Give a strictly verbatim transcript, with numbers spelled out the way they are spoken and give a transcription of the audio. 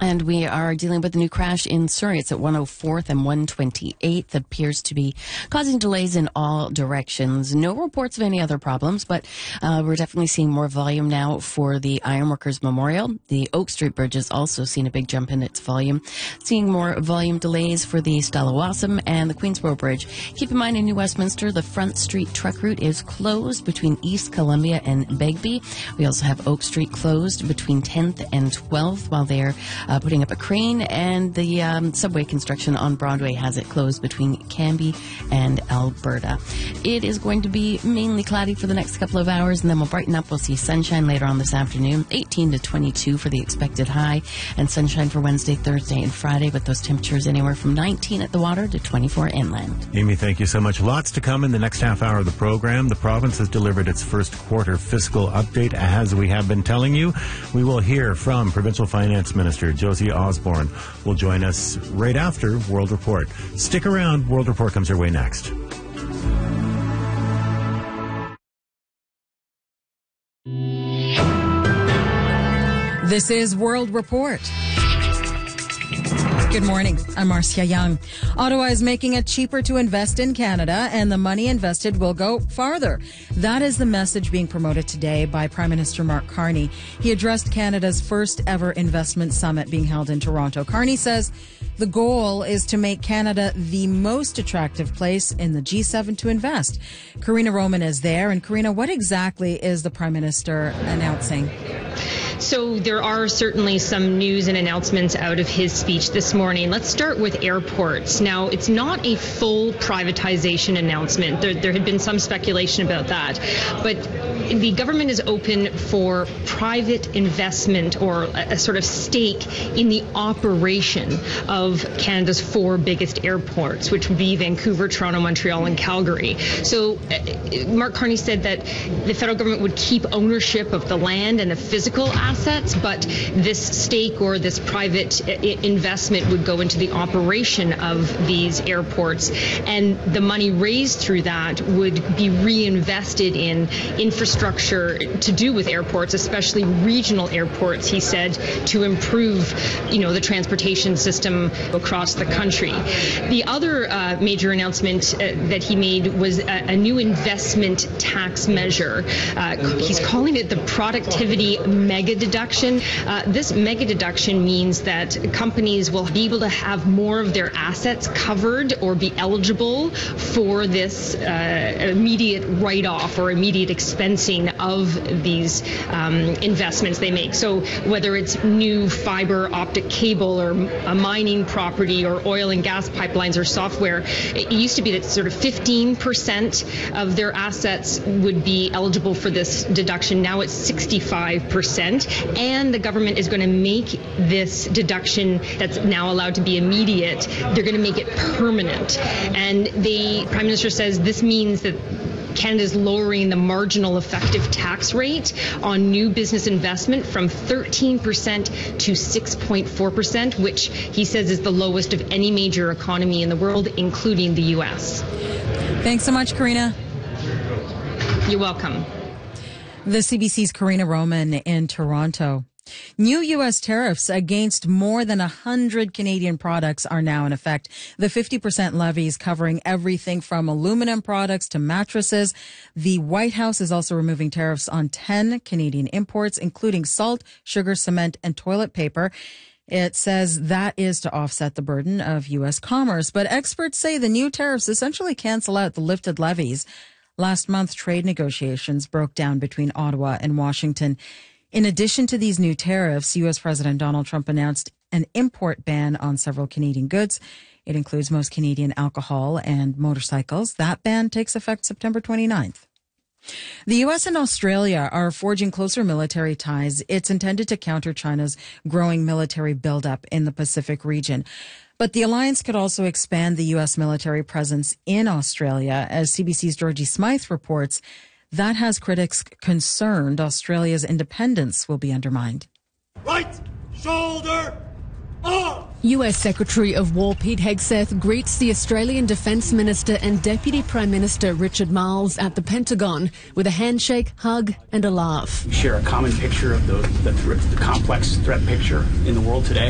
And we are dealing with a new crash in Surrey. It's at one oh fourth and one twenty-eighth that appears to be causing delays in all directions. No reports of any other problems, but uh, we're definitely seeing more volume now for the Ironworkers Memorial. The Oak Street Bridge has also seen a big jump in its volume. Seeing more volume delays for the Stella Wassam and the Queensboro Bridge. Keep in mind in New Westminster, the Front Street truck route is closed between East Columbia and Begbie. We also have Oak Street closed between tenth and twelfth while they're Uh, putting up a crane, and the um, subway construction on Broadway has it closed between Cambie and Alberta. It is going to be mainly cloudy for the next couple of hours, and then we'll brighten up. We'll see sunshine later on this afternoon, eighteen to twenty-two for the expected high, and sunshine for Wednesday, Thursday, and Friday, with those temperatures anywhere from nineteen at the water to twenty-four inland. Amy, thank you so much. Lots to come in the next half hour of the program. The province has delivered its first quarter fiscal update, as we have been telling you. We will hear from Provincial Finance Minister Josie Osborne will join us right after World Report. Stick around. World Report comes your way next. This is World Report. Good morning. I'm Marcia Young. Ottawa is making it cheaper to invest in Canada, and the money invested will go farther. That is the message being promoted today by Prime Minister Mark Carney. He addressed Canada's first ever investment summit being held in Toronto. Carney says the goal is to make Canada the most attractive place in the G seven to invest. Karina Roman is there. And Karina, what exactly is the Prime Minister announcing? So there are certainly some news and announcements out of his speech this morning. Let's start with airports. Now, it's not a full privatization announcement. There, there had been some speculation about that. But the government is open for private investment or a, a sort of stake in the operation of Canada's four biggest airports, which would be Vancouver, Toronto, Montreal, and Calgary. So uh, Mark Carney said that the federal government would keep ownership of the land and the physical assets, but this stake or this private investment would go into the operation of these airports, and the money raised through that would be reinvested in infrastructure to do with airports, especially regional airports, he said, to improve, you know, the transportation system across the country. The other uh, major announcement uh, that he made was a, a new investment tax measure. Uh, he's calling it the productivity mega deduction. Uh, this mega deduction means that companies will be able to have more of their assets covered or be eligible for this uh, immediate write-off or immediate expensing of these um, investments they make. So whether it's new fiber optic cable or a mining property or oil and gas pipelines or software, it used to be that sort of fifteen percent of their assets would be eligible for this deduction. Now it's sixty-five percent. And the government is going to make this deduction that's now allowed to be immediate, they're going to make it permanent. And the Prime Minister says this means that Canada is lowering the marginal effective tax rate on new business investment from thirteen percent to six point four percent, which he says is the lowest of any major economy in the world, including the U S. Thanks so much, Karina. You're welcome. The C B C's Karina Roman in Toronto. New U S tariffs against more than one hundred Canadian products are now in effect. The fifty percent levies covering everything from aluminum products to mattresses. The White House is also removing tariffs on ten Canadian imports, including salt, sugar, cement, and toilet paper. It says that is to offset the burden of U S commerce. But experts say the new tariffs essentially cancel out the lifted levies. Last month, trade negotiations broke down between Ottawa and Washington. In addition to these new tariffs, U S President Donald Trump announced an import ban on several Canadian goods. It includes most Canadian alcohol and motorcycles. That ban takes effect September twenty-ninth. The U S and Australia are forging closer military ties. It's intended to counter China's growing military buildup in the Pacific region. But the alliance could also expand the U S military presence in Australia. As C B C's Georgie Smythe reports, that has critics concerned Australia's independence will be undermined. Right shoulder up! U S Secretary of War Pete Hegseth greets the Australian Defence Minister and Deputy Prime Minister Richard Marles at the Pentagon with a handshake, hug and a laugh. We share a common picture of the, the, the complex threat picture in the world today.